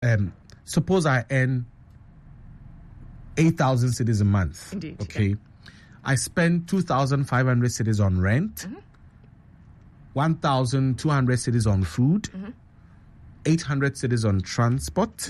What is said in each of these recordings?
suppose I earn 8,000 cedis a month. Indeed. Okay. Yeah. I spend 2,500 cedis on rent, 1,200 cedis on food, 800 cedis on transport,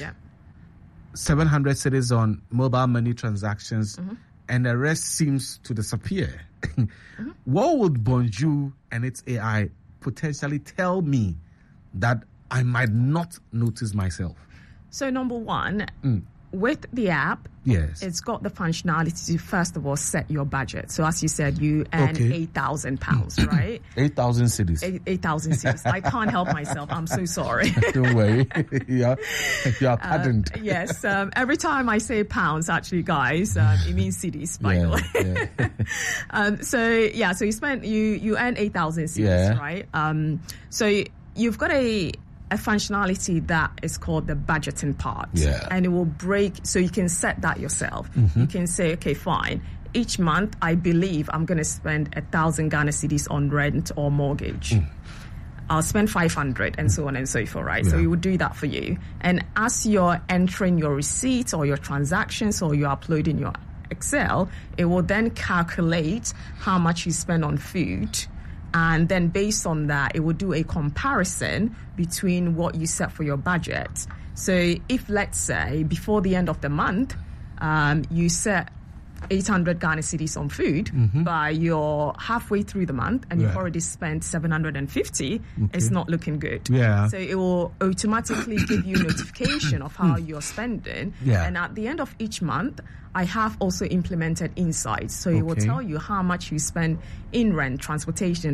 700 cedis on mobile money transactions, and the rest seems to disappear. What would Bonjour and its AI potentially tell me that I might not notice myself? So number one, with the app, it's got the functionality to, first of all, set your budget. So as you said, you earn £8,000, right? 8,000 cedis. 8,000 cedis. I can't help myself. I'm so sorry. Don't worry. You are pardoned. Yes. Every time I say pounds, actually, guys, it means cedis, by the way. So you earn 8,000 cedis, right? So you've got a functionality that is called the budgeting part. And it will break, so you can set that yourself. You can say, okay, fine. Each month, I believe I'm going to spend 1,000 Ghana cedis on rent or mortgage. I'll spend 500 and so on and so forth, right? So it will do that for you. And as you're entering your receipts or your transactions or you're uploading your Excel, it will then calculate how much you spend on food. And then based on that, it will do a comparison between what you set for your budget. So if, let's say, before the end of the month, you set 800 Ghana cedis on food, but you're halfway through the month and you've already spent 750, it's not looking good. So it will automatically give you notification of how you're spending. And at the end of each month, I have also implemented insights. So it will tell you how much you spend in rent, transportation,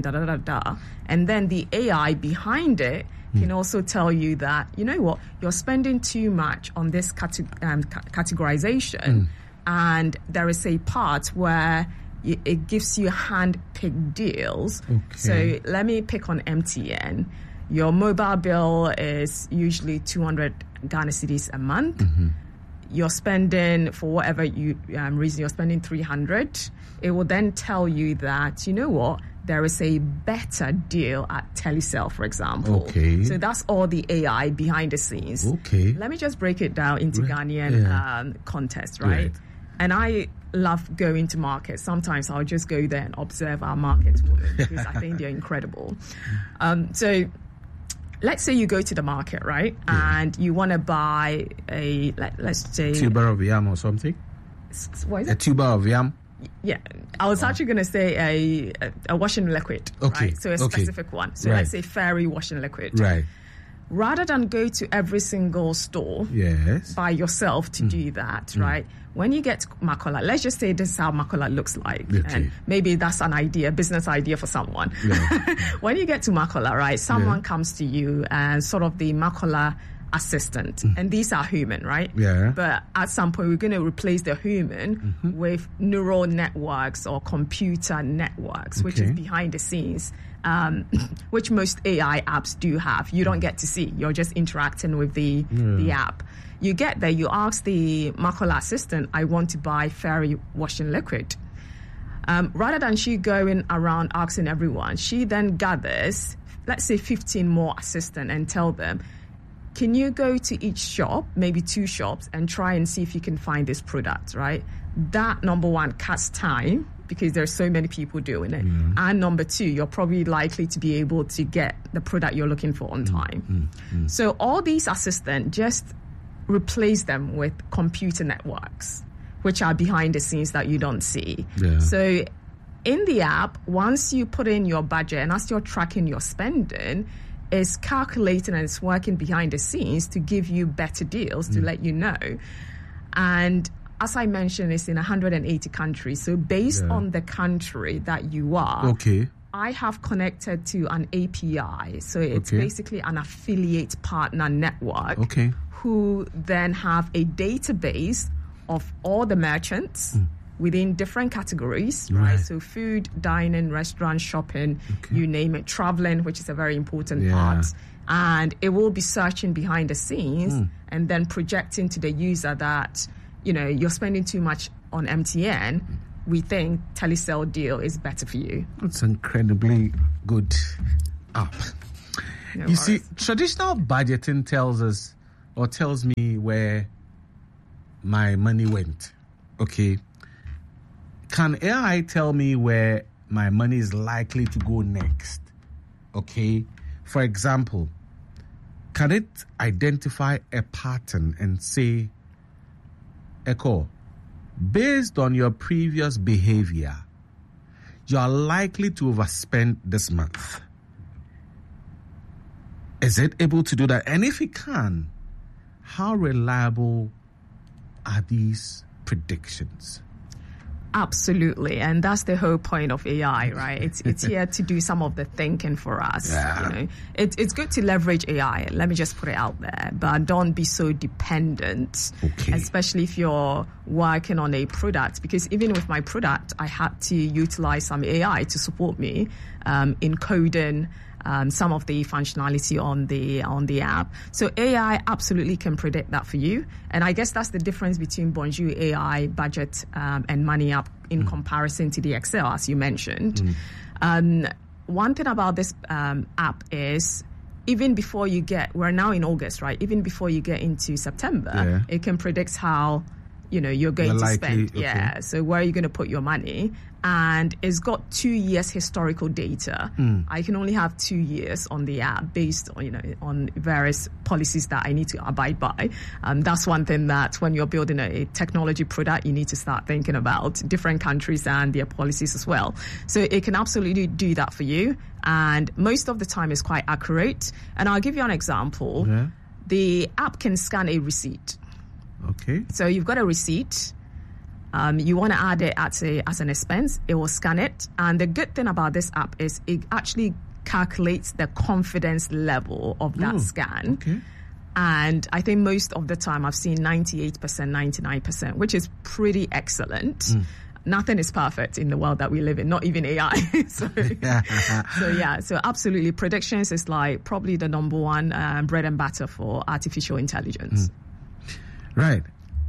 And then the AI behind it can also tell you that, you know what, you're spending too much on this categorization. And there is a part where it gives you hand-picked deals. So let me pick on MTN. Your mobile bill is usually 200 Ghana cedis a month. You're spending, for whatever reason, you're spending 300. It will then tell you that, you know what, there is a better deal at Telecel, for example. So that's all the AI behind the scenes. Let me just break it down into Ghanaian context, right? And I love going to markets. Sometimes I'll just go there and observe our market women because I think they're incredible. So let's say you go to the market, right? And you want to buy let's say... tuber of yam or something? What is it? A tuber of yam? Yeah. I was actually going to say a washing liquid, right? So a specific one. So let's say Fairy washing liquid. Rather than go to every single store by yourself to do that, right? When you get to Makola, let's just say this is how Makola looks like. And maybe that's an idea, business idea for someone. When you get to Makola, right, someone comes to you and sort of the Makola assistant. And these are human, right? But at some point, we're going to replace the human with neural networks or computer networks, which is behind the scenes. Which most AI apps do have. You don't get to see. You're just interacting with the app. You get there, you ask the Makola assistant, I want to buy Fairy washing liquid. Rather than she going around asking everyone, she then gathers, let's say 15 more assistants and tell them, can you go to each shop, maybe 2 shops, and try and see if you can find this product, right? That, number one, cuts time because there's so many people doing it. And number 2, you're probably likely to be able to get the product you're looking for on time. So all these assistants, just replace them with computer networks, which are behind the scenes that you don't see. So in the app, once you put in your budget and as you're tracking your spending, it's calculating and it's working behind the scenes to give you better deals, to let you know. And as I mentioned, it's in 180 countries. So based on the country that you are, I have connected to an API. So it's basically an affiliate partner network who then have a database of all the merchants within different categories, right? So food, dining, restaurant, shopping, you name it, traveling, which is a very important part. And it will be searching behind the scenes and then projecting to the user that, you know, you're spending too much on MTN. We think Telecel deal is better for you. It's an incredibly good app. You see, traditional budgeting tells us or tells me where my money went, okay, can AI tell me where my money is likely to go next? Okay, for example, can it identify a pattern and say, Echo, based on your previous behavior, you are likely to overspend this month? Is it able to do that? And if it can, how reliable are these predictions? Absolutely, and that's the whole point of AI, right? It's here to do some of the thinking for us. Yeah. You know, it's good to leverage AI. Let me just put it out there, but don't be so dependent, especially if you're working on a product. Because even with my product, I had to utilize some AI to support me in coding some of the functionality on the app. So AI absolutely can predict that for you. And I guess that's the difference between Bonjour AI, Budget, and Money App in comparison to the Excel, as you mentioned. One thing about this app is, even before you we're now in August, right? Even before you get into September, it can predict how, you're going to spend. Okay. Yeah. So where are you going to put your money? And it's got 2 years historical data. I can only have 2 years on the app based on, on various policies that I need to abide by. That's one thing that when you're building a technology product, you need to start thinking about different countries and their policies as well. So it can absolutely do that for you. And most of the time it's quite accurate. And I'll give you an example. Yeah. The app can scan a receipt. Okay. So you've got a receipt. You want to add it as an expense, it will scan it. And the good thing about this app is it actually calculates the confidence level of that scan. Okay. And I think most of the time I've seen 98%, 99%, which is pretty excellent. Nothing is perfect in the world that we live in, not even AI. So absolutely. Predictions is like probably the number one bread and butter for artificial intelligence. Right.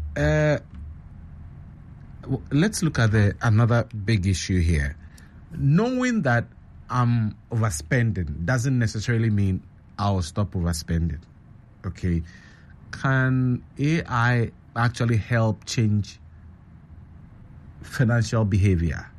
Let's look at another big issue here. Knowing that I'm overspending doesn't necessarily mean I'll stop overspending. Okay. Can AI actually help change financial behavior?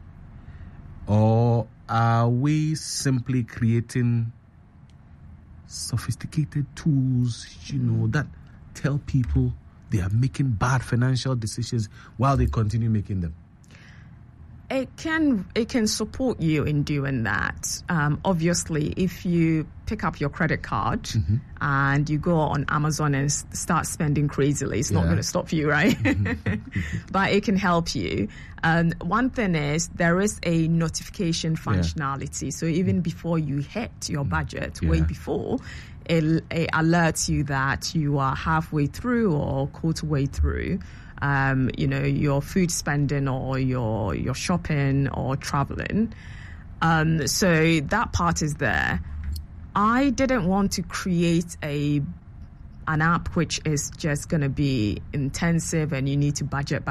Or are we simply creating sophisticated tools, that tell people they are making bad financial decisions while they continue making them? It can support you in doing that. Obviously, if you pick up your credit card and you go on Amazon and start spending crazily, it's not going to stop you, right? But it can help you. One thing is there is a notification functionality. So even before you hit your budget, way before, it alerts you that you are halfway through or quarter way through. Your food spending or your shopping or traveling. So that part is there. I didn't want to create an app which is just going to be intensive and you need to budget.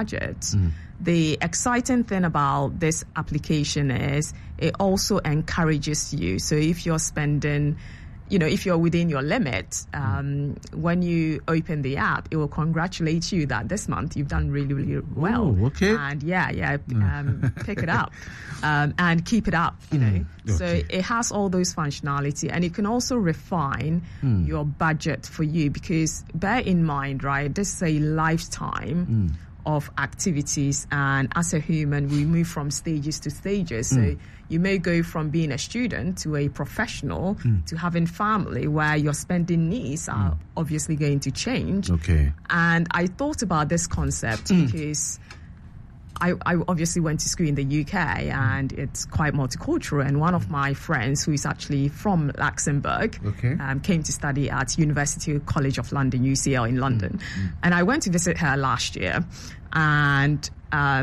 The exciting thing about this application is it also encourages you. So if you're spending, if you're within your limit, when you open the app, it will congratulate you that this month you've done really, really well. Oh, okay. And pick it up and keep it up, Okay. So it has all those functionality, and it can also refine your budget for you, because bear in mind, right, this is a lifetime of activities, and as a human we move from stages to stages. So you may go from being a student to a professional to having family, where your spending needs are obviously going to change. Okay. And I thought about this concept because I obviously went to school in the UK, and it's quite multicultural. And one of my friends, who is actually from Luxembourg, came to study at University College of London, UCL in London. And I went to visit her last year, and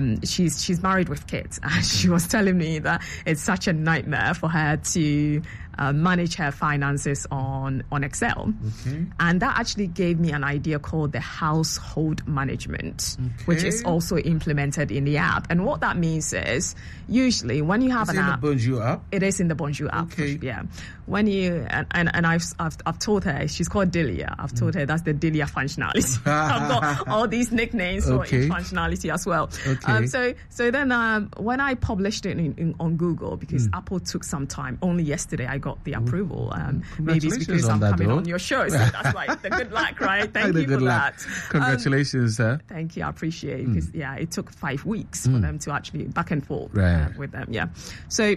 she's married with kids, and she was telling me that it's such a nightmare for her to manage her finances on Excel. Okay. And that actually gave me an idea called the household management, which is also implemented in the app. And what that means is, usually when you have an app, it is in the Bonjour app. It is in the Bonjour app. Okay. Yeah. When you and I've told her, she's called Delia. I've told her that's the Delia functionality. I've got all these nicknames for each functionality as well. Okay. So then when I published it on Google, because Apple took some time, only yesterday I got the approval. Maybe it's because I'm coming on your show, so that's like the good luck, right? Thank you for that. Congratulations, sir. Thank you, I appreciate it, because it took 5 weeks for them to actually back and forth with them. Yeah. So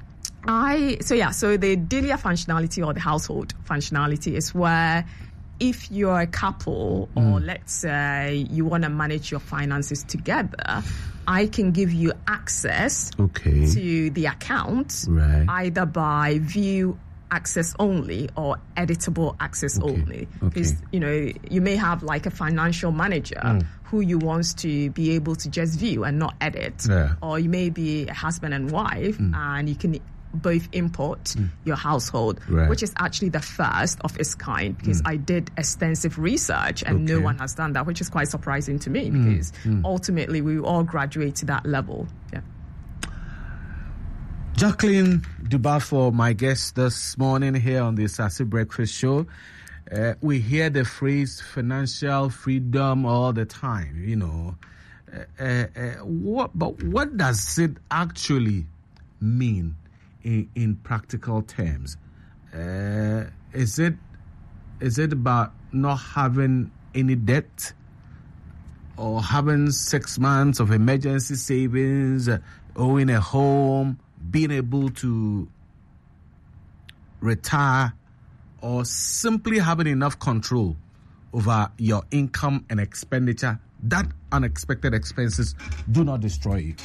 the Delia functionality or the household functionality is where if you're a couple or let's say you want to manage your finances together, I can give you access to the account either by view access only or editable access only. Because, you may have like a financial manager who you want to be able to just view and not edit. Yeah. Or you may be a husband and wife and you can both import your household, which is actually the first of its kind, because I did extensive research and no one has done that, which is quite surprising to me because ultimately we all graduate to that level. Yeah. Jacqueline Dubafor, my guest this morning here on the Sassy Breakfast Show. We hear the phrase financial freedom all the time, what does it actually mean in practical terms? Is it about not having any debt or having 6 months of emergency savings, owning a home, being able to retire, or simply having enough control over your income and expenditure that unexpected expenses do not destroy you?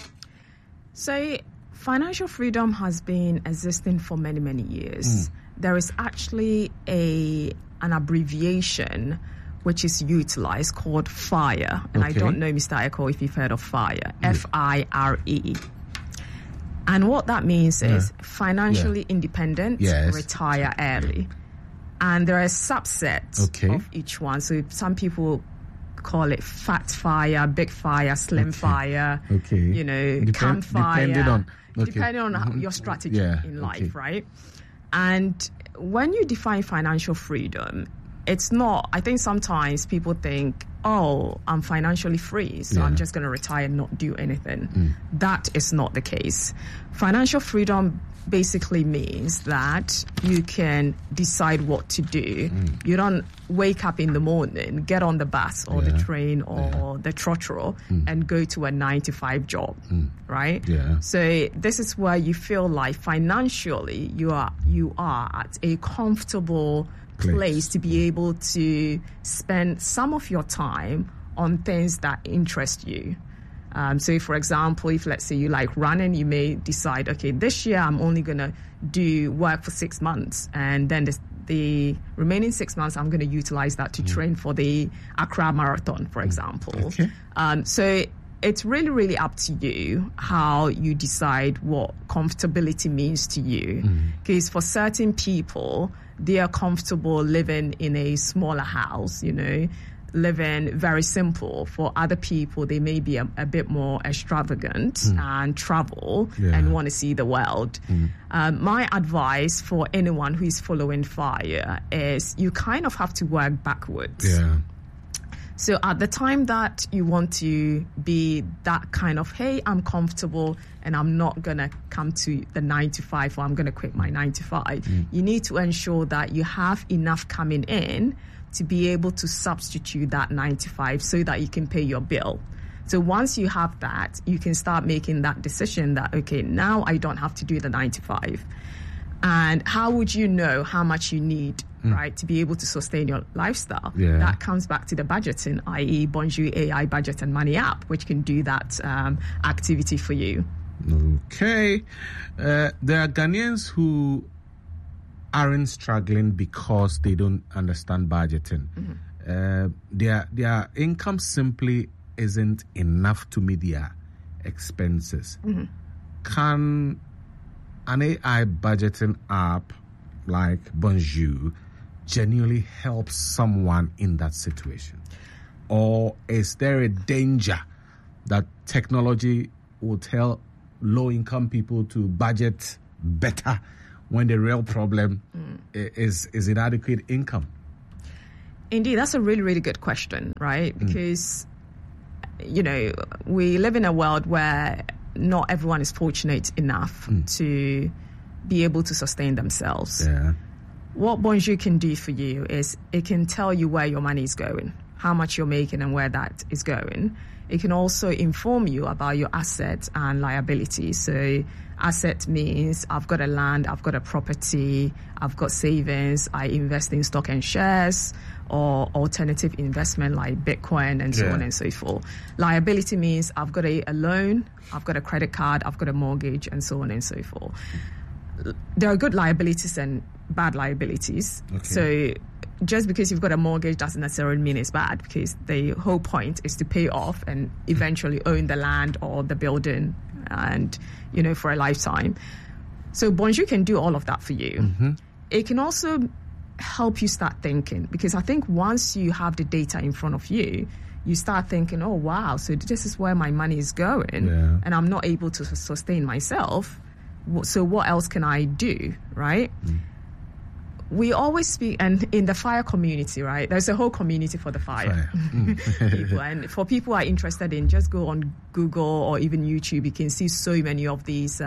So financial freedom has been existing for many, many years. There is actually an abbreviation which is utilized called FIRE. And I don't know, Mr. Echo, if you've heard of FIRE. FIRE. And what that means is financially independent, retire early. And there are subsets of each one. So some people call it fat fire, big fire, slim fire, camp fire. Depending on your strategy in life, right? And when you define financial freedom, it's not, I think sometimes people think, I'm financially free, so I'm just going to retire and not do anything. That is not the case. Financial freedom basically means that you can decide what to do. You don't wake up in the morning, get on the bus or the train or the trotro and go to a 9-to-5 job, right? Yeah. So this is where you feel like financially you are at a comfortable place to be able to spend some of your time on things that interest you. So, for example, if let's say you like running, you may decide, okay, this year I'm only going to do work for 6 months, and then the remaining 6 months I'm going to utilize that to train for the Accra Marathon, for example. So it's really, really up to you how you decide what comfortability means to you. Because for certain people, they are comfortable living in a smaller house, living very simple. For other people, they may be a bit more extravagant and travel and want to see the world. My advice for anyone who is following FIRE is you kind of have to work backwards. So at the time that you want to be that kind of, hey, I'm comfortable and I'm not going to come to the 9-to-5 or I'm going to quit my 9-to-5, you need to ensure that you have enough coming in to be able to substitute that 9-to-5 so that you can pay your bill. So once you have that, you can start making that decision that, okay, now I don't have to do the 9-to-5. And how would you know how much you need, right, to be able to sustain your lifestyle? That comes back to the budgeting, i.e. Bonjour AI Budget and Money app, which can do that activity for you. Okay. There are Ghanaians who aren't struggling because they don't understand budgeting. Their income simply isn't enough to meet their expenses. Can an AI budgeting app like Bonjour genuinely help someone in that situation? Or is there a danger that technology will tell low-income people to budget better when the real problem is inadequate income? Indeed, that's a really, really good question, right? Because, we live in a world where not everyone is fortunate enough to be able to sustain themselves. Yeah. What Bonjour can do for you is it can tell you where your money is going, how much you're making and where that is going. It can also inform you about your assets and liabilities. So asset means I've got a land, I've got a property, I've got savings, I invest in stock and shares or alternative investment like Bitcoin and so on and so forth. Liability means I've got a loan, I've got a credit card, I've got a mortgage and so on and so forth. There are good liabilities and bad liabilities. Okay. So just because you've got a mortgage doesn't necessarily mean it's bad, because the whole point is to pay off and eventually own the land or the building and, for a lifetime. So Bonjour can do all of that for you. Mm-hmm. It can also help you start thinking, because I think once you have the data in front of you, you start thinking, oh, wow, so this is where my money is going and I'm not able to sustain myself. So what else can I do, right? We always speak, and in the fire community, right, there's a whole community for the fire. People. And for people who are interested in, just go on Google or even YouTube, you can see so many of these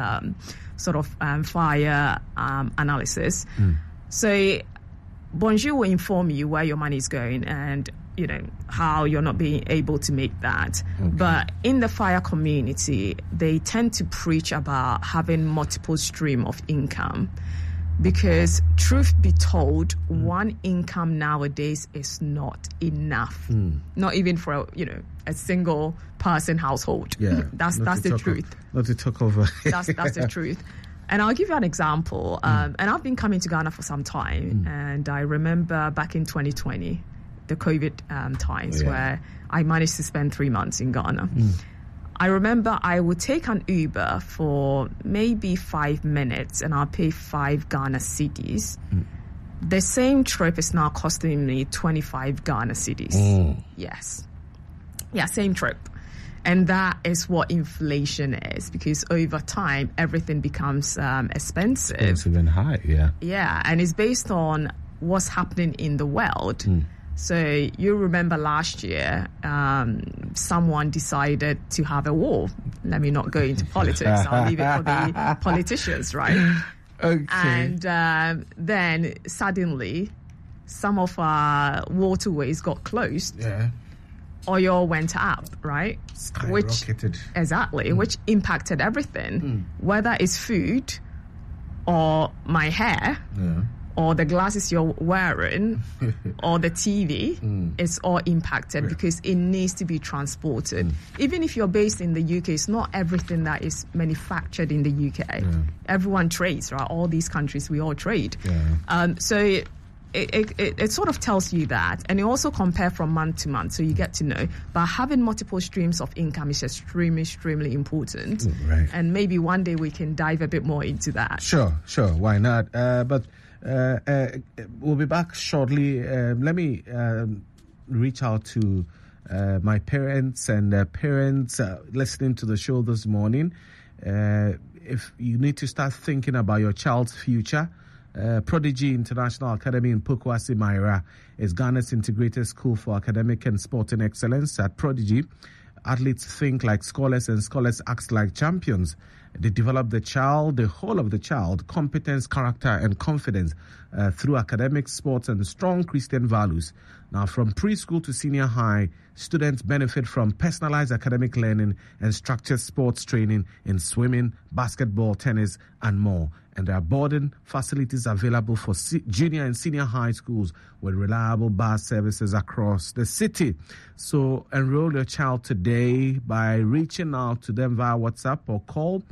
fire analysis. So Bonjour will inform you where your money is going and how you're not being able to make that. Okay. But in the fire community, they tend to preach about having multiple stream of income, because truth be told, one income nowadays is not enough. Not even for a single person household. Yeah, that's the truth. Not to talk over. That's the truth. And I'll give you an example. And I've been coming to Ghana for some time, and I remember back in 2020, the COVID times where I managed to spend 3 months in Ghana. I remember I would take an Uber for maybe 5 minutes and I'll pay 5 Ghana cedis. The same trip is now costing me 25 Ghana cedis. Yes. Yeah, same trip. And that is what inflation is, because over time, everything becomes expensive. Expensive and high, yeah. Yeah, and it's based on what's happening in the world. So you remember last year, someone decided to have a war. Let me not go into politics. I'll leave it for the politicians, right? Okay. And then suddenly, some of our waterways got closed. Yeah. Oil went up, right? Skyrocketed. Which impacted everything, whether it's food or my hair. Yeah. Or the glasses you're wearing, or the TV, it's all impacted because it needs to be transported. Even if you're based in the UK, it's not everything that is manufactured in the UK. Yeah. Everyone trades, right? All these countries, we all trade. Yeah. So it sort of tells you that. And you also compare from month to month, so you get to know. But having multiple streams of income is extremely, extremely important. Right. And maybe one day we can dive a bit more into that. Sure. Why not? But we'll be back shortly. Let me reach out to my parents and parents listening to the show this morning. If you need to start thinking about your child's future, Prodigy International Academy in Pokuase Maira is Ghana's integrated school for academic and sporting excellence. At Prodigy, athletes think like scholars and scholars act like champions. They develop the whole of the child, competence, character, and confidence through academics, sports, and strong Christian values. Now, from preschool to senior high, students benefit from personalized academic learning and structured sports training in swimming, basketball, tennis, and more. And there are boarding facilities available for junior and senior high schools with reliable bus services across the city. So enroll your child today by reaching out to them via WhatsApp or call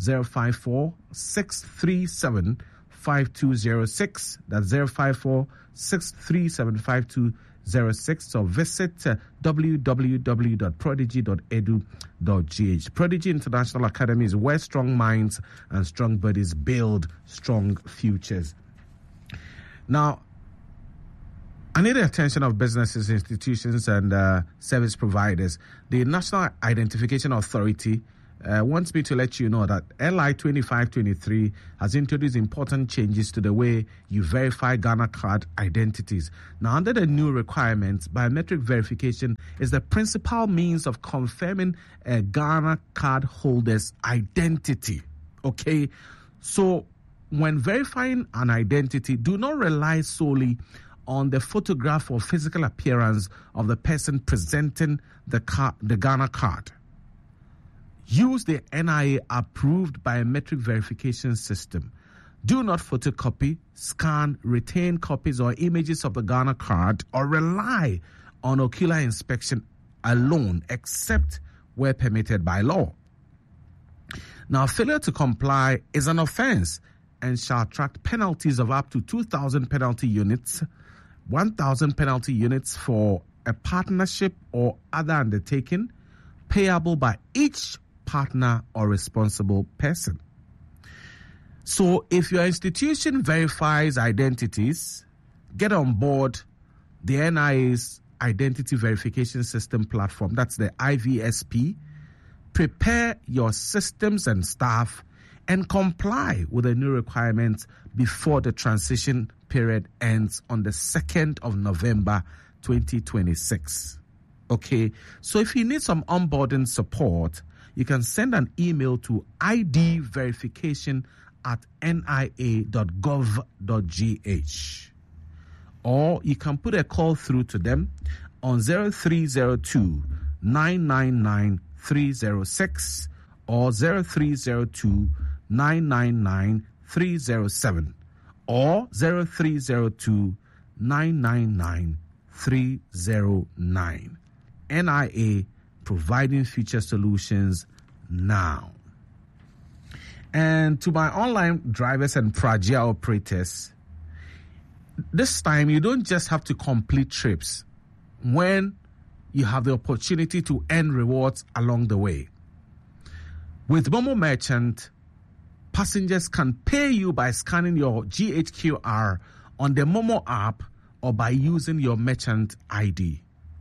054-637-5206. That's 054-637-5206, or visit www.prodigy.edu.gh. Prodigy International Academy is where strong minds and strong bodies build strong futures. Now, I need the attention of businesses, institutions, and service providers. The National Identification Authority wants me to let you know that LI 2523 has introduced important changes to the way you verify Ghana card identities. Now, under the new requirements, biometric verification is the principal means of confirming a Ghana card holder's identity. Okay? So, when verifying an identity, do not rely solely on the photograph or physical appearance of the person presenting the Ghana card. Use the NIA-approved biometric verification system. Do not photocopy, scan, retain copies or images of the Ghana card or rely on ocular inspection alone, except where permitted by law. Now, failure to comply is an offense and shall attract penalties of up to 2,000 penalty units, 1,000 penalty units for a partnership or other undertaking, payable by each partner or responsible person. So if your institution verifies identities, get on board the NIA's Identity Verification System platform. That's the IVSP. Prepare your systems and staff and comply with the new requirements before the transition period ends on the 2nd of November 2026. Okay, so if you need some onboarding support, you can send an email to idverification@nia.gov.gh, or you can put a call through to them on 0302 999 306 or 0302 999 307 or 0302 999 309. NIA, providing future solutions now. And to my online drivers and Prajia operators, this time you don't just have to complete trips when you have the opportunity to earn rewards along the way. With Momo Merchant, passengers can pay you by scanning your GHQR on the Momo app or by using your merchant ID.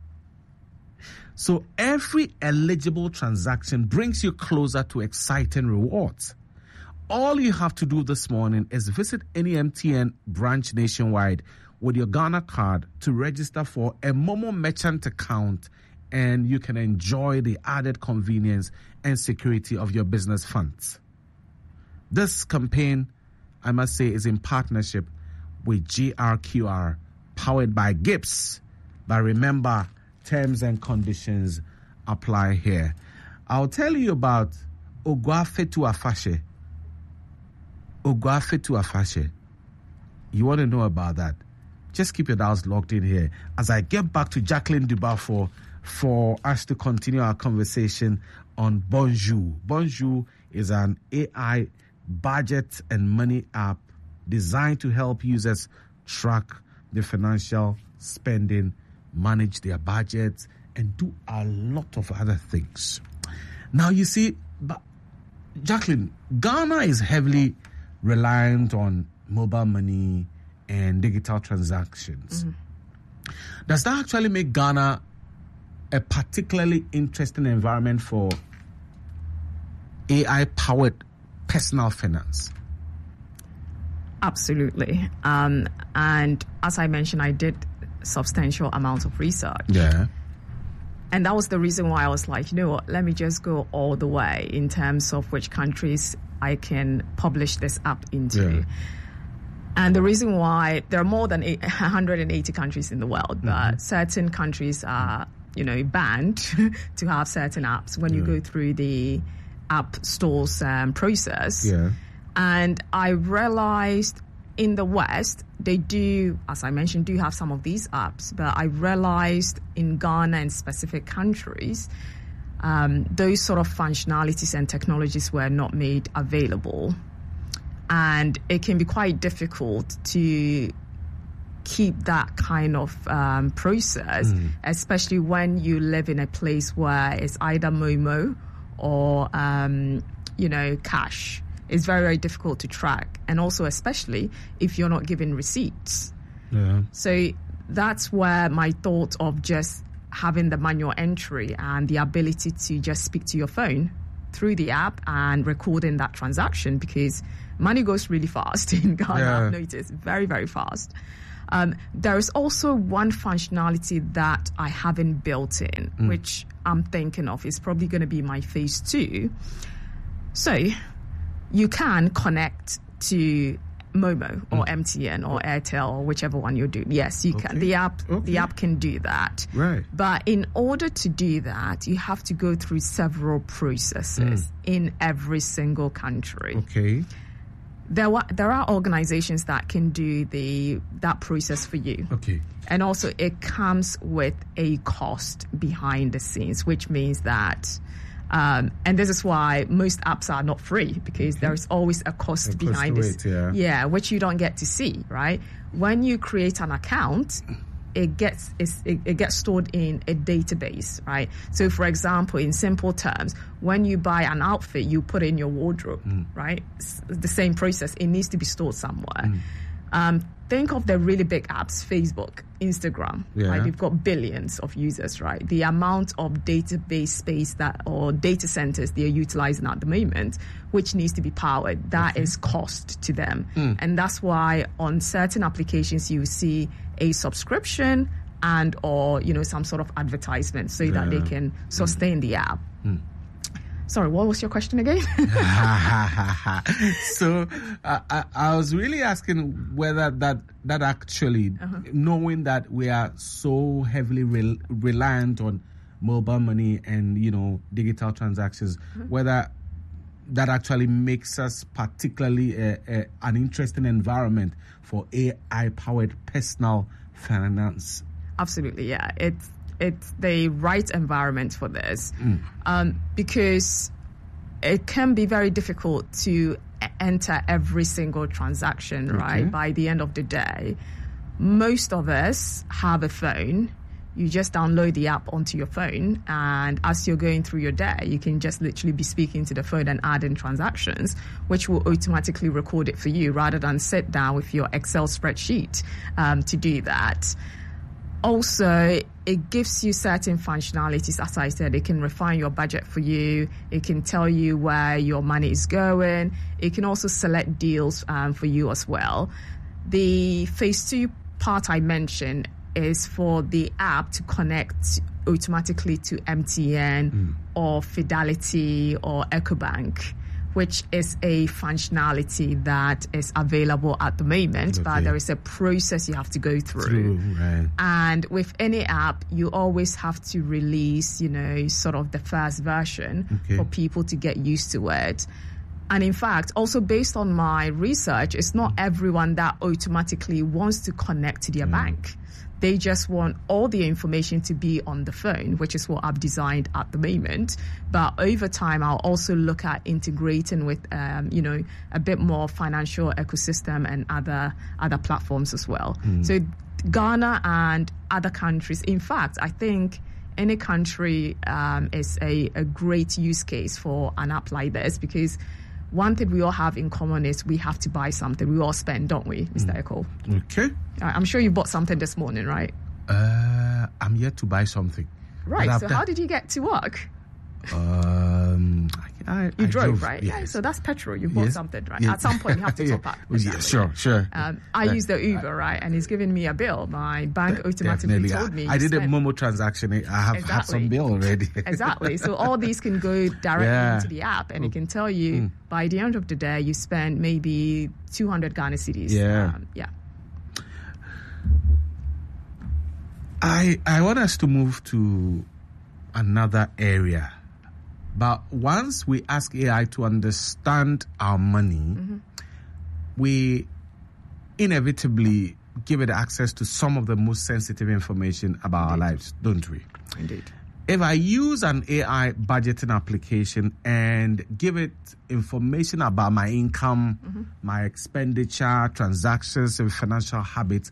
So every eligible transaction brings you closer to exciting rewards. All you have to do this morning is visit any MTN branch nationwide with your Ghana card to register for a Momo Merchant account, and you can enjoy the added convenience and security of your business funds. This campaign, I must say, is in partnership with GRQR, powered by Gibbs. But remember, terms and conditions apply here. I'll tell you about Ogwafetu Afashe. Ogwafetu Afashe. You want to know about that? Just keep your dials locked in here as I get back to Jacqueline Dubafor for us to continue our conversation on Bonjour. Bonjour is an AI budget and money app designed to help users track their financial spending, manage their budgets, and do a lot of other things. Now, you see, Jacqueline, Ghana is heavily reliant on mobile money and digital transactions. Mm-hmm. Does that actually make Ghana a particularly interesting environment for AI-powered personal finance? Absolutely. And as I mentioned, I did substantial amounts of research. Yeah. And that was the reason why I was like, you know what, let me just go all the way in terms of which countries I can publish this app into. Yeah. And the reason why, there are more than 180 countries in the world, but certain countries are, banned to have certain apps when you go through the app stores process. Yeah. And I realized in the West, they do, as I mentioned, do have some of these apps, but I realized in Ghana and specific countries, those sort of functionalities and technologies were not made available. And it can be quite difficult to keep that kind of process, especially when you live in a place where it's either Momo or, cash. It's very, very difficult to track. And also, especially if you're not given receipts. So that's where my thought of just having the manual entry and the ability to just speak to your phone through the app and recording that transaction, because money goes really fast in Ghana. I've noticed very, very fast. There is also one functionality that I haven't built in, which I'm thinking of. Is probably going to be my phase 2. So you can connect to Momo or MTN or Airtel or whichever one you're doing. Yes, you can. The app can do that. Right. But in order to do that, you have to go through several processes in every single country. Okay. There are organizations that can do that process for you. Okay. And also it comes with a cost behind the scenes, which means that and this is why most apps are not free, because there is always a cost behind this. Which you don't get to see, right? When you create an account, it gets stored in a database, right? So, for example, in simple terms, when you buy an outfit, you put it in your wardrobe, right? It's the same process. It needs to be stored somewhere. Think of the really big apps, Facebook, Instagram, right? They've got billions of users, right? The amount of database space or data centers they're utilizing at the moment, which needs to be powered, that is cost to them. And that's why on certain applications you see a subscription and or, some sort of advertisement so that they can sustain the app. Sorry, what was your question again? So I was really asking whether that actually, knowing that we are so heavily reliant on mobile money and, digital transactions, whether that actually makes us particularly an interesting environment for AI-powered personal finance. Absolutely, yeah. It's the right environment for this, because it can be very difficult to enter every single transaction, right? By the end of the day, most of us have a phone. You just download the app onto your phone, and as you're going through your day, you can just literally be speaking to the phone and add in transactions, which will automatically record it for you rather than sit down with your Excel spreadsheet to do that. Also, it gives you certain functionalities. As I said, it can refine your budget for you. It can tell you where your money is going. It can also select deals for you as well. The phase 2 part I mentioned is for the app to connect automatically to MTN or Fidelity or EcoBank, which is a functionality that is available at the moment, but there is a process you have to go through. Right. And with any app, you always have to release, sort of the first version for people to get used to it. And in fact, also based on my research, it's not everyone that automatically wants to connect to their bank. They just want all the information to be on the phone, which is what I've designed at the moment. But over time, I'll also look at integrating with, a bit more financial ecosystem and other platforms as well. So Ghana and other countries, in fact, I think any country is a great use case for an app like this, because one thing we all have in common is we have to buy something. We all spend, don't we, Mr. Eko? Okay. I'm sure you bought something this morning, right? I'm yet to buy something. Right. So how did you get to work? You drove, right? Yes. Yeah, so that's petrol. You bought something, right? At some point, you have to top up. Yeah, sure. I use the Uber, right? And it's giving me a bill. My bank automatically told me. I did a Momo transaction. I have had some bill already. Exactly. So all these can go directly into the app, and it can tell you by the end of the day, you spend maybe 200 Ghana cedis. Yeah. I want us to move to another area. But once we ask AI to understand our money, we inevitably give it access to some of the most sensitive information about our lives, don't we? Indeed. If I use an AI budgeting application and give it information about my income, my expenditure, transactions, and financial habits,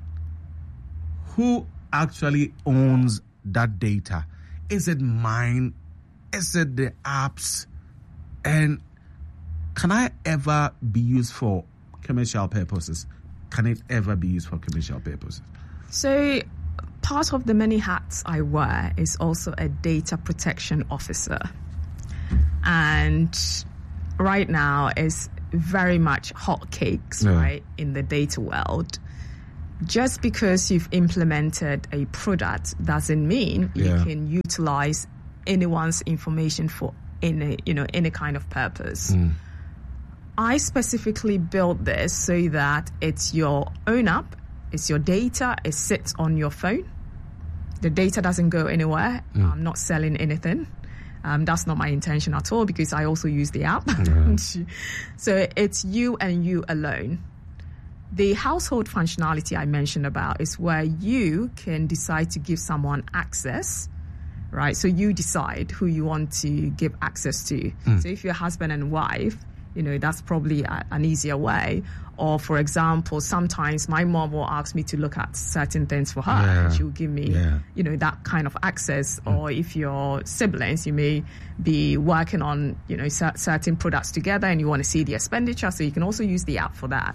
who actually owns that data? Is it mine? Is it the apps? And can I ever be used for commercial purposes? can it ever be used for commercial purposes? So part of the many hats I wear is also a data protection officer. And right now is very much hotcakes, right, in the data world. Just because you've implemented a product doesn't mean you can utilize anyone's information for any kind of purpose. I specifically built this so that it's your own app, it's your data, it sits on your phone. The data doesn't go anywhere. I'm not selling anything. That's not my intention at all, because I also use the app. So it's you and you alone. The household functionality I mentioned about is where you can decide to give someone access, right? So you decide who you want to give access to. So if you're husband and wife, that's probably an easier way. Or, for example, sometimes my mom will ask me to look at certain things for her, and she'll give me, that kind of access. Or if you're siblings, you may be working on, certain products together, and you want to see the expenditure, so you can also use the app for that.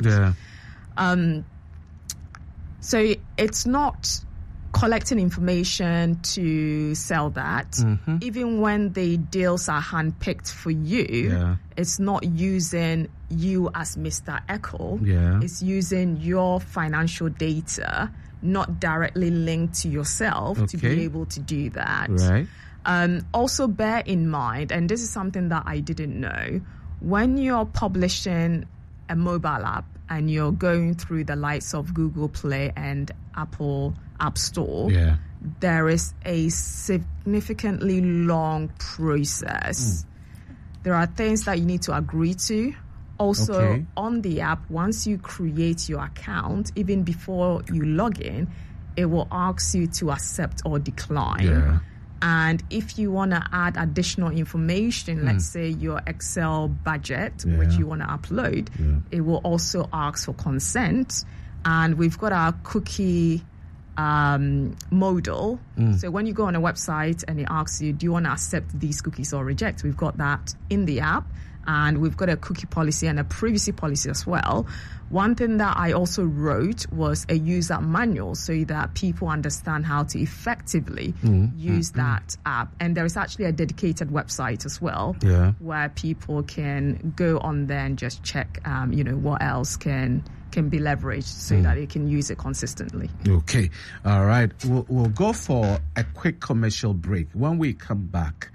So it's not collecting information to sell that. Even when the deals are handpicked for you, it's not using you as Mr. Echo. It's using your financial data, not directly linked to yourself, to be able to do that. Also bear in mind, and this is something that I didn't know, when you're publishing a mobile app and you're going through the likes of Google Play and Apple App Store, there is a significantly long process. There are things that you need to agree to. Also, on the app, once you create your account, even before you log in, it will ask you to accept or decline. And if you want to add additional information, let's say your Excel budget, which you want to upload, it will also ask for consent. And we've got our cookie modal. So when you go on a website and it asks you, do you want to accept these cookies or reject? We've got that in the app. And we've got a cookie policy and a privacy policy as well. One thing that I also wrote was a user manual so that people understand how to effectively use that app. And there is actually a dedicated website as well where people can go on there and just check, what else can be leveraged so that they can use it consistently. Okay. All right. We'll go for a quick commercial break. When we come back,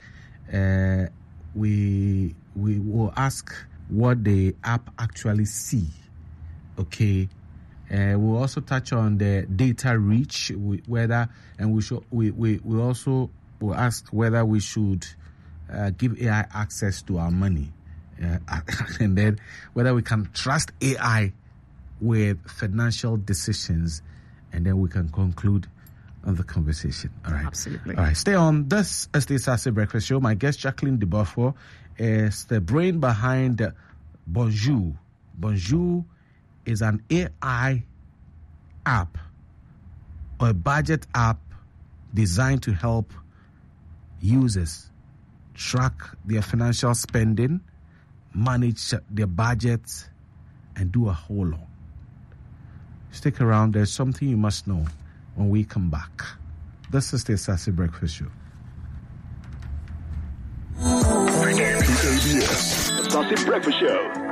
we will ask what the app actually see. Okay. We'll also touch on the data reach, whether, and we also will ask whether we should give AI access to our money, and then whether we can trust AI with financial decisions, and then we can conclude on the conversation. All right. Absolutely. All right. Stay on. This is the Sassy Breakfast Show. My guest, Jacqueline Debofo, is the brain behind Bonjour. Bonjour is an AI app or a budget app designed to help users track their financial spending, manage their budgets, and do a whole lot. Stick around. There's something you must know when we come back. This is the Sassy Breakfast Show. The Sassy Breakfast Show.